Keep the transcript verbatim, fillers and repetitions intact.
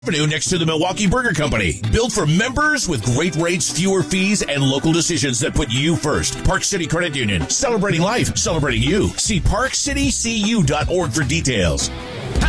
Avenue next to the Milwaukee Burger Company. Built for members with great rates, fewer fees, and local decisions that put you first. Park City Credit Union. Celebrating life. Celebrating you. See park city c u dot org for details.